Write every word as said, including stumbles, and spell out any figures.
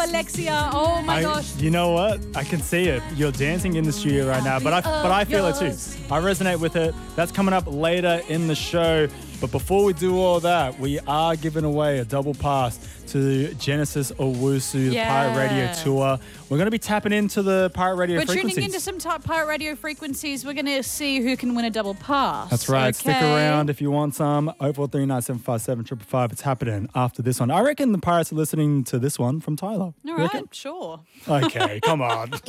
Alexia, oh my I, gosh. You know what? I can see it. You're dancing in the studio right now, but I, but I feel it too. I resonate with it. That's coming up later in the show. But before we do all that, we are giving away a double pass to Genesis Owusu, yeah. the Pirate Radio Tour. We're going to be tapping into the Pirate Radio We're frequencies. tuning into some top Pirate Radio frequencies. We're going to see who can win a double pass. That's right. Okay. Stick around if you want some. oh four three nine seven five seven five five five. It's happening after this one. I reckon the Pirates are listening to this one from Tyler. All right, sure. Okay, come on.